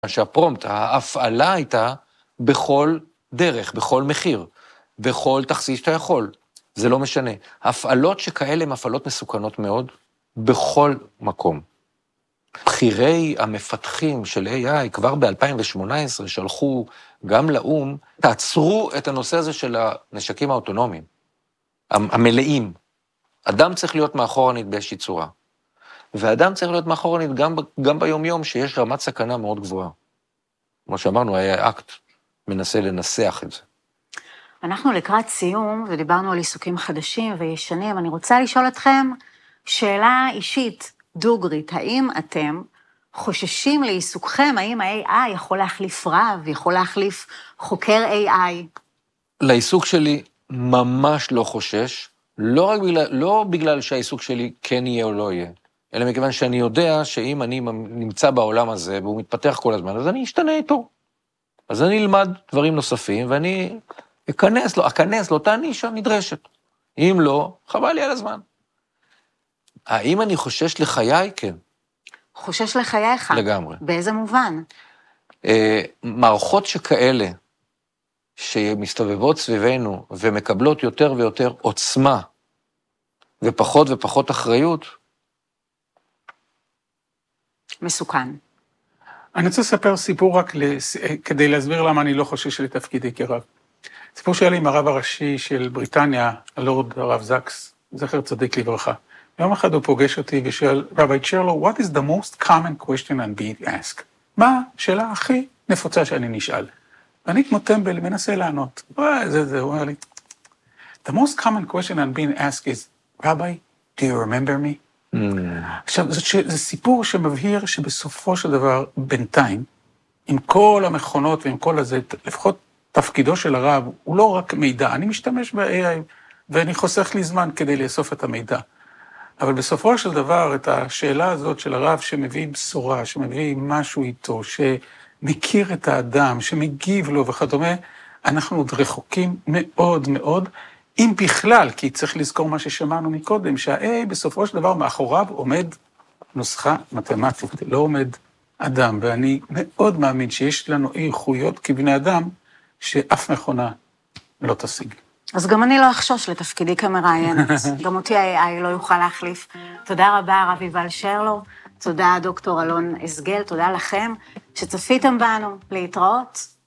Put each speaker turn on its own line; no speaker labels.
שהפרומפט, ההפעלה הייתה בכל דרך, בכל מחיר, בכל תכסיס שאתה יכול. זה לא משנה. הפעלות שכאלה הן הפעלות מסוכנות מאוד, בכל מקום. בחירי המפתחים של AI כבר ב-2018 שלחו גם לאום, תעצרו את הנושא הזה של הנשקים האוטונומיים, המלאים. אדם צריך להיות מאחורנית באיזושהי צורה. ואדם צריך להיות מאחורנית גם ביום יום שיש רמת סכנה מאוד גבוהה. כמו שאמרנו, היה אקט מנסה לנסח את זה.
אנחנו לקראת סיום, ודיברנו על עיסוקים חדשים וישנים, אני רוצה לשאול אתכם שאלה אישית, דוגרית, האם אתם חוששים לעיסוקכם, האם ה-AI יכול להחליף רב, יכול להחליף חוקר AI?
לעיסוק שלי ממש לא חושש, לא בגלל שהעיסוק שלי כן יהיה או לא יהיה, אלא מכיוון שאני יודע שאם אני נמצא בעולם הזה, והוא מתפתח כל הזמן, אז אני אשתנה איתו. אז אני אלמד דברים נוספים, ואני אכנס לאותה נישה נדרשת. אם לא, חבל לי על הזמן. האם אני חושש לחיי? כן.
חושש לחייך?
לגמרי.
באיזה מובן?
מערכות שכאלה, שמסתובבות סביבנו, ומקבלות יותר ויותר עוצמה, ופחות ופחות אחריות,
מסוכן.
אני רוצה לספר סיפור רק כדי להסביר למה אני לא חושש לתפקידי כרב. סיפור שהיה לי עם הרב הראשי של בריטניה, הלורד הרב זקס, זכר צדיק לברכה. יום אחד הוא פוגש אותי ושואל, רבי צ'רלו, what is the most common question I'm being asked? מה השאלה הכי נפוצה שאני נשאל? ואני כמו טמבל מנסה לענות. הוא אומר לי, the most common question I'm being asked is, Rabbi, do you remember me? עכשיו, זה סיפור שמבהיר שבסופו של דבר, בינתיים, עם כל המכונות ועם כל הזה, לפחות תפקידו של הרב, הוא לא רק מידע, אני משתמש ב-AI, ואני חוסך לי זמן כדי לאסוף את המידע. אבל בסופו של דבר, את השאלה הזאת של הרב שמביא בשורה, שמביא משהו איתו, שמכיר את האדם, שמגיב לו וכדומה, אנחנו עוד רחוקים מאוד מאוד, אם בכלל, כי צריך לזכור מה ששמענו מקודם, שה-A בסופו של דבר מאחוריו עומד נוסחה מתמטית, לא עומד אדם, ואני מאוד מאמין שיש לנו איכויות כבני אדם, שאף מכונה לא תשיג.
אז גם אני לא אחשוש לתפקידי כמראיינת, גם אותי ה-AI לא יוכל להחליף. תודה רבה, הרב יובל שרלו, תודה דוקטור אלון אסגל, תודה לכם שצפיתם בנו, להתראות.